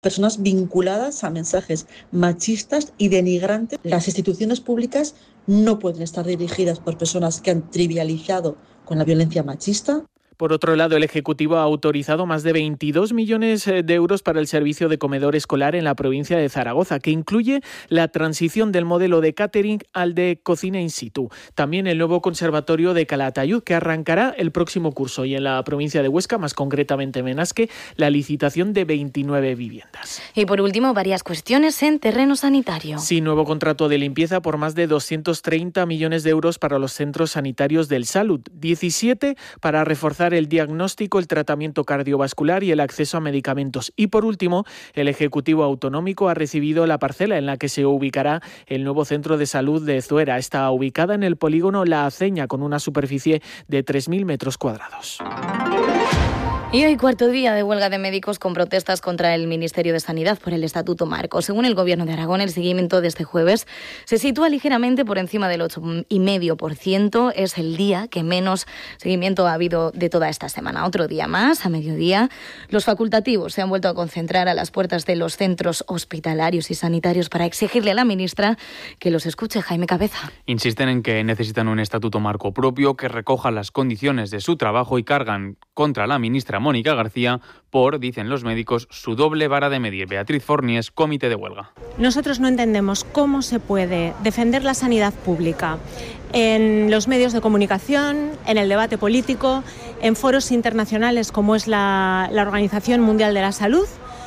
personas vinculadas a mensajes machistas y denigrantes. Las instituciones públicas no pueden estar dirigidas por personas que han trivializado con la violencia machista. Por otro lado, el Ejecutivo ha autorizado más de 22 millones de euros para el servicio de comedor escolar en la provincia de Zaragoza, que incluye la transición del modelo de catering al de cocina in situ. También el nuevo conservatorio de Calatayud, que arrancará el próximo curso. Y en la provincia de Huesca, más concretamente en Benasque, la licitación de 29 viviendas. Y por último, varias cuestiones en terreno sanitario. Sí, nuevo contrato de limpieza por más de 230 millones de euros para los centros sanitarios del Salud. 17 para reforzar el diagnóstico, el tratamiento cardiovascular y el acceso a medicamentos. Y por último, el Ejecutivo Autonómico ha recibido la parcela en la que se ubicará el nuevo centro de salud de Zuera. Está ubicada en el polígono La Aceña, con una superficie de 3.000 metros cuadrados. Y hoy cuarto día de huelga de médicos con protestas contra el Ministerio de Sanidad por el Estatuto Marco. Según el Gobierno de Aragón, el seguimiento de este jueves se sitúa ligeramente por encima del 8,5%. Es el día que menos seguimiento ha habido de toda esta semana. Otro día más, a mediodía, los facultativos se han vuelto a concentrar a las puertas de los centros hospitalarios y sanitarios para exigirle a la ministra que los escuche. Jaime Cabeza. Insisten en que necesitan un Estatuto Marco propio que recoja las condiciones de su trabajo y cargan contra la ministra Mónica García por, dicen los médicos, su doble vara de medir. Beatriz Fornies, comité de huelga. Nosotros no entendemos cómo se puede defender la sanidad pública en los medios de comunicación, en el debate político, en foros internacionales como es la Organización Mundial de la Salud,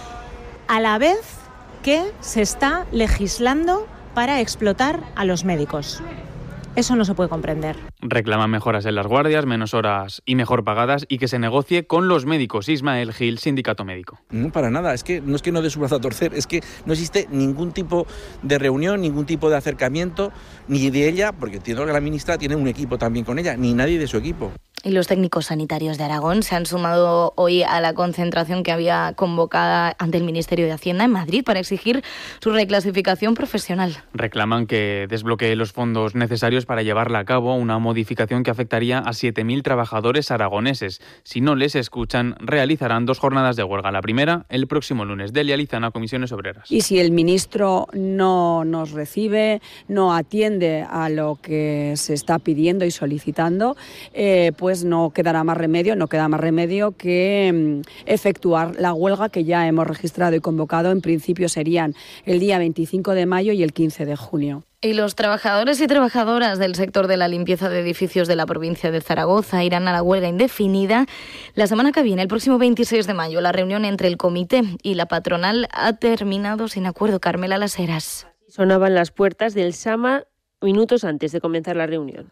a la vez que se está legislando para explotar a los médicos. Eso no se puede comprender. Reclaman mejoras en las guardias, menos horas y mejor pagadas y que se negocie con los médicos. Ismael Gil, sindicato médico. No, para nada. Es que no dé su brazo a torcer. Es que no existe ningún tipo de reunión, ningún tipo de acercamiento, ni de ella, porque entiendo que la ministra tiene un equipo también con ella, ni nadie de su equipo. Y los técnicos sanitarios de Aragón se han sumado hoy a la concentración que había convocada ante el Ministerio de Hacienda en Madrid para exigir su reclasificación profesional. Reclaman que desbloquee los fondos necesarios para llevarla a cabo, una modificación que afectaría a 7.000 trabajadores aragoneses. Si no les escuchan, realizarán 2 jornadas de huelga. La primera, el próximo lunes. Delia Lizana, Comisiones Obreras. Y si el ministro no nos recibe, no atiende a lo que se está pidiendo y solicitando, pues no queda más remedio que efectuar la huelga que ya hemos registrado y convocado. En principio serían el día 25 de mayo y el 15 de junio. Y los trabajadores y trabajadoras del sector de la limpieza de edificios de la provincia de Zaragoza irán a la huelga indefinida la semana que viene, el próximo 26 de mayo. La reunión entre el comité y la patronal ha terminado sin acuerdo. Carmela Las Heras. Sonaban las puertas del SAMA minutos antes de comenzar la reunión.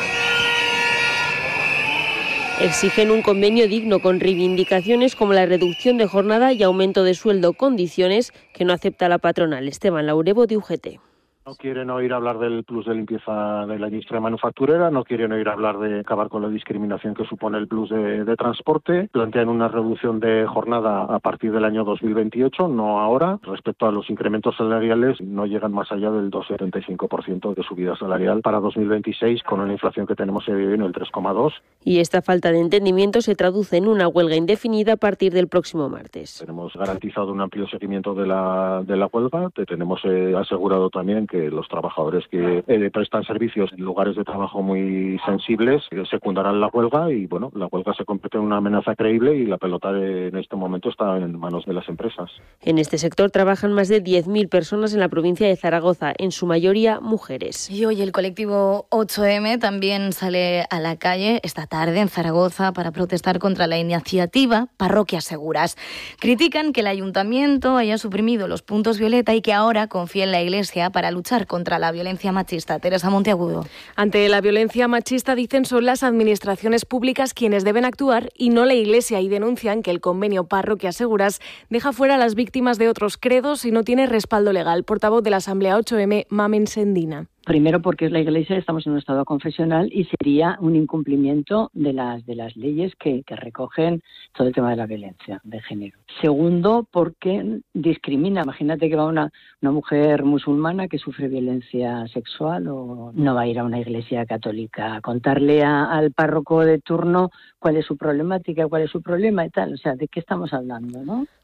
Exigen un convenio digno con reivindicaciones como la reducción de jornada y aumento de sueldo, condiciones que no acepta la patronal. Esteban Laurebo, de UGT. No quieren oír hablar del plus de limpieza de la industria manufacturera, no quieren oír hablar de acabar con la discriminación que supone el plus de transporte. Plantean una reducción de jornada a partir del año 2028, no ahora. Respecto a los incrementos salariales, no llegan más allá del 2,75% de subida salarial para 2026, con una inflación que tenemos en el 3,2%. Y esta falta de entendimiento se traduce en una huelga indefinida a partir del próximo martes. Tenemos garantizado un amplio seguimiento de la huelga. Tenemos asegurado también que los trabajadores que prestan servicios en lugares de trabajo muy sensibles secundarán la huelga y, bueno, la huelga se convierte en una amenaza creíble y la pelota en este momento está en manos de las empresas. En este sector trabajan más de 10.000 personas en la provincia de Zaragoza, en su mayoría mujeres. Y hoy el colectivo 8M también sale a la calle esta tarde en Zaragoza para protestar contra la iniciativa Parroquias Seguras. Critican que el ayuntamiento haya suprimido los puntos violeta y que ahora confía en la Iglesia para luchar contra la violencia machista. Teresa Monteagudo. Ante la violencia machista, dicen, son las administraciones públicas quienes deben actuar y no la Iglesia, y denuncian que el convenio Parroquias Seguras deja fuera a las víctimas de otros credos y no tiene respaldo legal. Portavoz de la Asamblea 8M, Mamen Sendina. Primero, porque es la Iglesia, estamos en un estado confesional y sería un incumplimiento de las leyes que recogen todo el tema de la violencia de género. Segundo, porque discrimina. Imagínate que va una mujer musulmana que sufre violencia sexual o no va a ir a una iglesia católica a contarle al párroco de turno cuál es su problemática, cuál es su problema y tal. O sea, ¿de qué estamos hablando, no?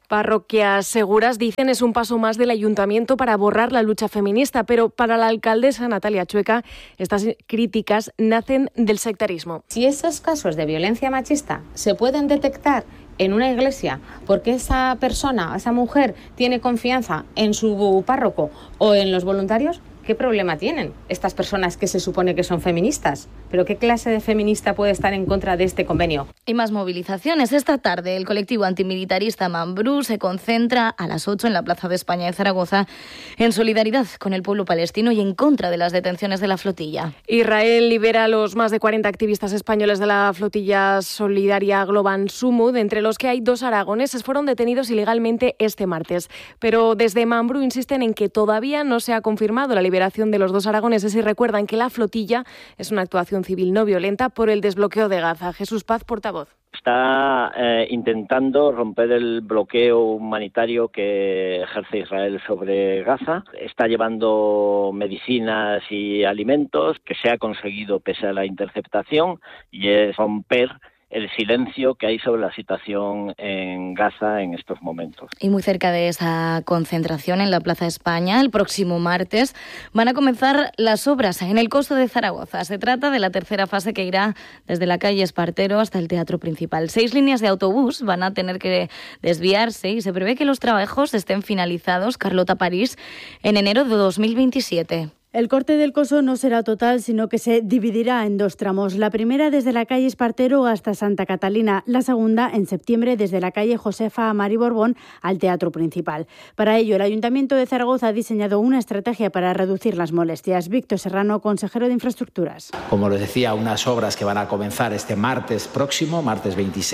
Parroquias seguras, dicen, es un paso más del ayuntamiento para borrar la lucha feminista, pero para la alcaldesa Natalia Chueca estas críticas nacen del sectarismo. Si esos casos de violencia machista se pueden detectar en una iglesia porque esa persona, esa mujer, tiene confianza en su párroco o en los voluntarios, ¿qué problema tienen estas personas que se supone que son feministas? ¿Pero qué clase de feminista puede estar en contra de este convenio? Y más movilizaciones. Esta tarde el colectivo antimilitarista Mambrú se concentra a las 8 en la Plaza de España de Zaragoza en solidaridad con el pueblo palestino y en contra de las detenciones de la flotilla. Israel libera a los más de 40 activistas españoles de la flotilla solidaria Globan Sumud, entre los que hay 2 aragoneses. Fueron detenidos ilegalmente este martes. Pero desde Mambrú insisten en que todavía no se ha confirmado la liberación de los 2 aragoneses y recuerdan que la flotilla es una actuación civil no violenta por el desbloqueo de Gaza. Jesús Paz, portavoz. Está intentando romper el bloqueo humanitario que ejerce Israel sobre Gaza. Está llevando medicinas y alimentos que se ha conseguido pese a la interceptación, y es romper el silencio que hay sobre la situación en Gaza en estos momentos. Y muy cerca de esa concentración en la Plaza de España, el próximo martes, van a comenzar las obras en el Coso de Zaragoza. Se trata de la tercera fase que irá desde la calle Espartero hasta el Teatro Principal. 6 líneas de autobús van a tener que desviarse y se prevé que los trabajos estén finalizados, Carlota París, en enero de 2027. El corte del Coso no será total, sino que se dividirá en 2 tramos. La primera desde la calle Espartero hasta Santa Catalina, la segunda en septiembre desde la calle Josefa Amari Borbón al Teatro Principal. Para ello, el Ayuntamiento de Zaragoza ha diseñado una estrategia para reducir las molestias. Víctor Serrano, consejero de Infraestructuras. Como les decía, unas obras que van a comenzar este martes próximo, martes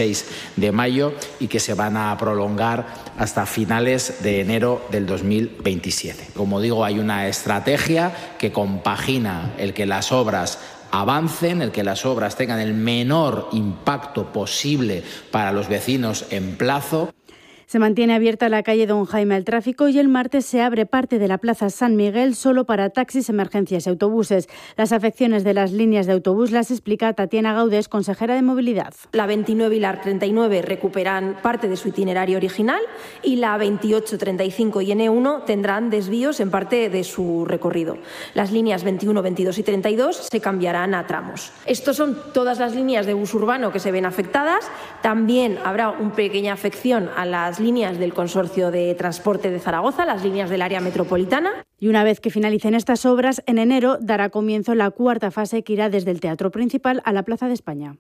26 de mayo, y que se van a prolongar hasta finales de enero del 2027. Como digo, hay una estrategia que compagina el que las obras avancen, el que las obras tengan el menor impacto posible para los vecinos en plazo. Se mantiene abierta la calle Don Jaime al tráfico y el martes se abre parte de la Plaza San Miguel solo para taxis, emergencias y autobuses. Las afecciones de las líneas de autobús las explica Tatiana Gaudés, consejera de Movilidad. La 29 y la 39 recuperan parte de su itinerario original y la 28, 35 y N1 tendrán desvíos en parte de su recorrido. Las líneas 21, 22 y 32 se cambiarán a tramos. Estos son todas las líneas de bus urbano que se ven afectadas. También habrá una pequeña afección a las líneas del Consorcio de Transporte de Zaragoza, las líneas del área metropolitana. Y una vez que finalicen estas obras, en enero dará comienzo la 4ª fase que irá desde el Teatro Principal a la Plaza de España.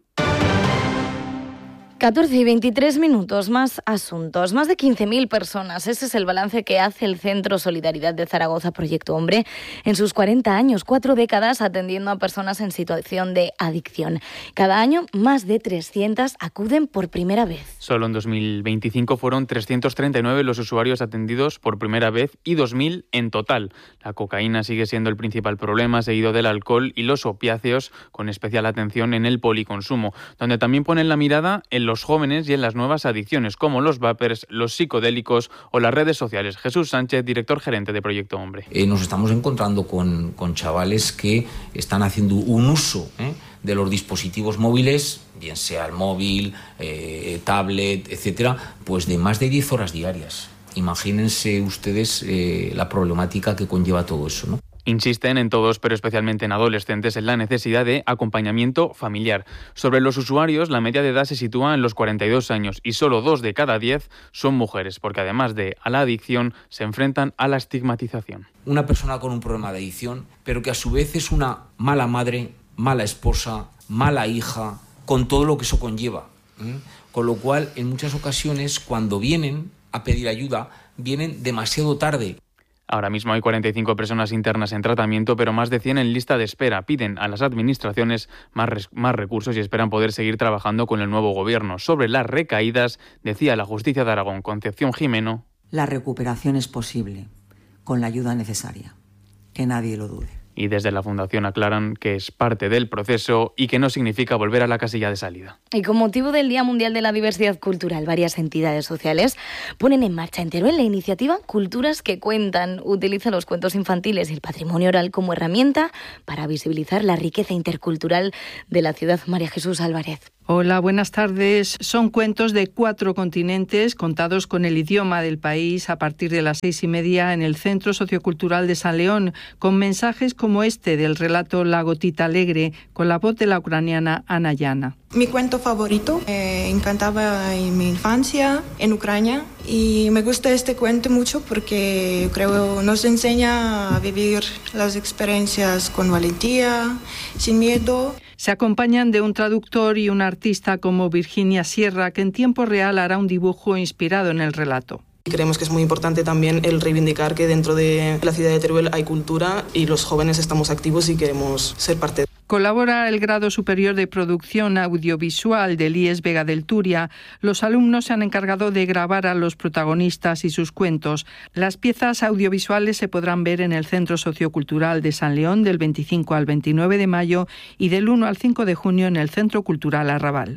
14 y 23 minutos, más asuntos. Más de 15.000 personas. Ese es el balance que hace el Centro Solidaridad de Zaragoza, Proyecto Hombre, en sus 40 años, 4 décadas atendiendo a personas en situación de adicción. Cada año, más de 300 acuden por primera vez. Solo en 2025 fueron 339 los usuarios atendidos por primera vez y 2.000 en total. La cocaína sigue siendo el principal problema, seguido del alcohol y los opiáceos, con especial atención en el policonsumo, donde también ponen la mirada en los jóvenes y en las nuevas adicciones como los vapers, los psicodélicos o las redes sociales. Jesús Sánchez, director gerente de Proyecto Hombre. Nos estamos encontrando con chavales que están haciendo un uso de los dispositivos móviles, bien sea el móvil, tablet, etcétera, pues de más de 10 horas diarias. Imagínense ustedes la problemática que conlleva todo eso, ¿no? Insisten en todos, pero especialmente en adolescentes, en la necesidad de acompañamiento familiar. Sobre los usuarios, la media de edad se sitúa en los 42 años y solo 2 de cada 10 son mujeres, porque además de a la adicción, se enfrentan a la estigmatización. Una persona con un problema de adicción, pero que a su vez es una mala madre, mala esposa, mala hija, con todo lo que eso conlleva. Con lo cual, en muchas ocasiones, cuando vienen a pedir ayuda, vienen demasiado tarde. Ahora mismo hay 45 personas internas en tratamiento, pero más de 100 en lista de espera. Piden a las administraciones más recursos y esperan poder seguir trabajando con el nuevo gobierno. Sobre las recaídas, decía la Justicia de Aragón, Concepción Jimeno. La recuperación es posible, con la ayuda necesaria. Que nadie lo dude. Y desde la Fundación aclaran que es parte del proceso y que no significa volver a la casilla de salida. Y con motivo del Día Mundial de la Diversidad Cultural, varias entidades sociales ponen en marcha en Teruel la iniciativa Culturas que Cuentan. Utiliza los cuentos infantiles y el patrimonio oral como herramienta para visibilizar la riqueza intercultural de la ciudad. María Jesús Álvarez. Hola, buenas tardes. Son cuentos de 4 continentes contados con el idioma del país a partir de las 6:30 en el Centro Sociocultural de San León, con mensajes como este del relato La Gotita Alegre, con la voz de la ucraniana Ana Yana. Mi cuento favorito encantaba en mi infancia en Ucrania y me gusta este cuento mucho porque creo nos enseña a vivir las experiencias con valentía, sin miedo. Se acompañan de un traductor y una artista como Virginia Sierra, que en tiempo real hará un dibujo inspirado en el relato. Creemos que es muy importante también el reivindicar que dentro de la ciudad de Teruel hay cultura y los jóvenes estamos activos y queremos ser parte. Colabora el Grado Superior de Producción Audiovisual del IES Vega del Turia. Los alumnos se han encargado de grabar a los protagonistas y sus cuentos. Las piezas audiovisuales se podrán ver en el Centro Sociocultural de San León del 25 al 29 de mayo y del 1 al 5 de junio en el Centro Cultural Arrabal.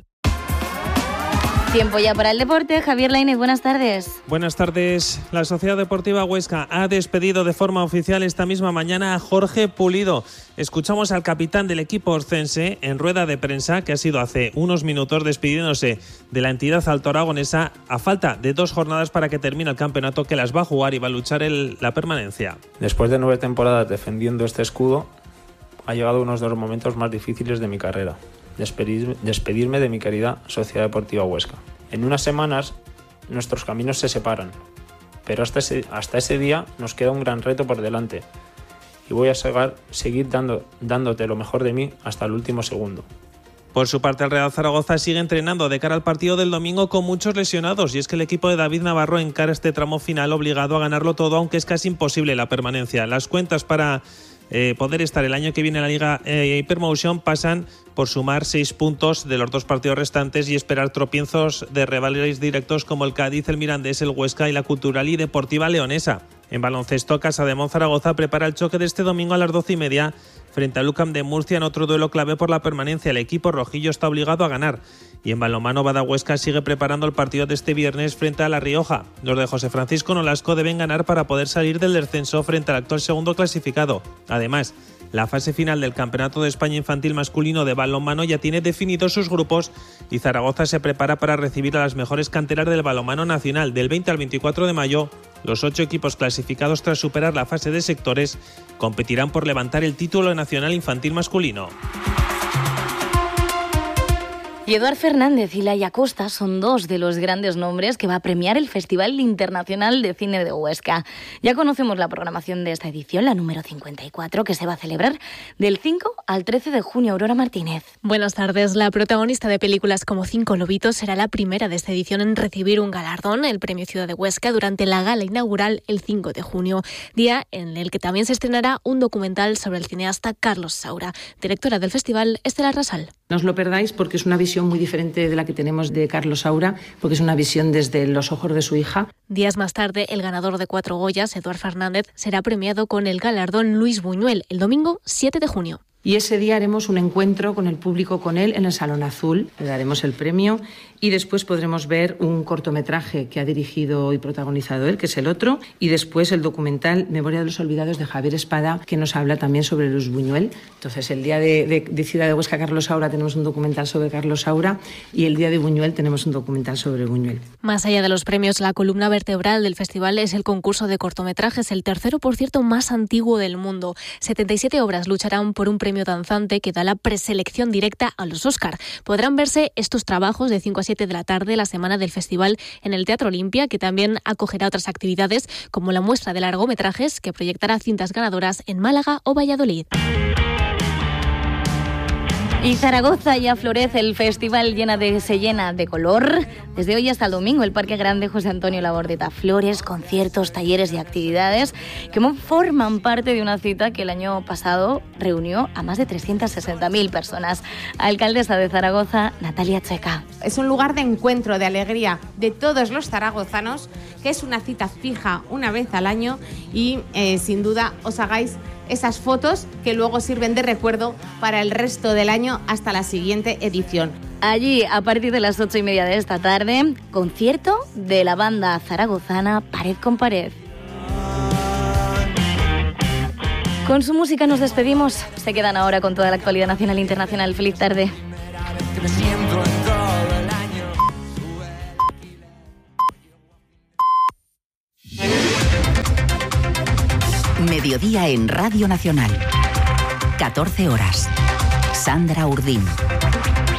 Tiempo ya para el deporte. Javier Lainez, buenas tardes. Buenas tardes. La Sociedad Deportiva Huesca ha despedido de forma oficial esta misma mañana a Jorge Pulido. Escuchamos al capitán del equipo oscense en rueda de prensa, que ha sido hace unos minutos, despidiéndose de la entidad altoaragonesa a falta de 2 jornadas para que termine el campeonato, que las va a jugar y va a luchar la permanencia. Después de 9 temporadas defendiendo este escudo, ha llegado uno de los momentos más difíciles de mi carrera. Despedirme de mi querida Sociedad Deportiva Huesca. En unas semanas nuestros caminos se separan, pero hasta ese día nos queda un gran reto por delante y voy a seguir dándote lo mejor de mí hasta el último segundo. Por su parte, el Real Zaragoza sigue entrenando de cara al partido del domingo con muchos lesionados, y es que el equipo de David Navarro encara este tramo final obligado a ganarlo todo, aunque es casi imposible la permanencia. Las cuentas para poder estar el año que viene en la Liga Hypermotion pasan por sumar 6 puntos de los 2 partidos restantes y esperar tropiezos de rivales directos como el Cádiz, el Mirandés, el Huesca y la Cultural y Deportiva Leonesa. En baloncesto, Casademón Zaragoza prepara el choque de este domingo a las 12:30 frente al UCAM de Murcia en otro duelo clave por la permanencia. El equipo rojillo está obligado a ganar. Y en balonmano, Badahuesca sigue preparando el partido de este viernes frente a La Rioja. Los de José Francisco Nolasco deben ganar para poder salir del descenso frente al actual segundo clasificado. Además, la fase final del Campeonato de España Infantil Masculino de balonmano ya tiene definidos sus grupos y Zaragoza se prepara para recibir a las mejores canteras del balonmano nacional. Del 20 al 24 de mayo, los 8 equipos clasificados tras superar la fase de sectores competirán por levantar el título nacional infantil masculino. Y Eduard Fernández y Laia Costa son 2 de los grandes nombres que va a premiar el Festival Internacional de Cine de Huesca. Ya conocemos la programación de esta edición, la número 54, que se va a celebrar del 5 al 13 de junio. Aurora Martínez. Buenas tardes. La protagonista de películas como 5 lobitos será la primera de esta edición en recibir un galardón, el Premio Ciudad de Huesca, durante la gala inaugural el 5 de junio, día en el que también se estrenará un documental sobre el cineasta Carlos Saura. Directora del festival, Estela Rasal. No os lo perdáis porque es una visión muy diferente de la que tenemos de Carlos Saura, porque es una visión desde los ojos de su hija. Días más tarde, el ganador de 4 Goyas, Eduard Fernández, será premiado con el galardón Luis Buñuel el domingo 7 de junio. Y ese día haremos un encuentro con el público, con él, en el Salón Azul. Le daremos el premio y después podremos ver un cortometraje que ha dirigido y protagonizado él, que es El Otro, y después el documental Memoria de los Olvidados de Javier Espada, que nos habla también sobre Luis Buñuel. Entonces, el día de Ciudad de Huesca, Carlos Saura, tenemos un documental sobre Carlos Saura, y el día de Buñuel tenemos un documental sobre Buñuel. Más allá de los premios, la columna vertebral del festival es el concurso de cortometrajes, el tercero, por cierto, más antiguo del mundo. 77 obras lucharán por un premio danzante que da la preselección directa a los Oscar. Podrán verse estos trabajos de 5 a 7 de la tarde la semana del festival en el Teatro Olimpia, que también acogerá otras actividades como la muestra de largometrajes que proyectará cintas ganadoras en Málaga o Valladolid. Y Zaragoza ya florece, el festival se llena de color. Desde hoy hasta el domingo, el Parque Grande José Antonio Labordeta. Flores, conciertos, talleres y actividades que forman parte de una cita que el año pasado reunió a más de 360.000 personas. Alcaldesa de Zaragoza, Natalia Checa. Es un lugar de encuentro, de alegría de todos los zaragozanos, que es una cita fija una vez al año y sin duda os hagáis esas fotos que luego sirven de recuerdo para el resto del año hasta la siguiente edición. Allí, a partir de las 8:30 de esta tarde, concierto de la banda zaragozana Pared con Pared. Con su música nos despedimos. Se quedan ahora con toda la actualidad nacional e internacional. Feliz tarde. Mediodía en Radio Nacional. 14 horas. Sandra Urdín.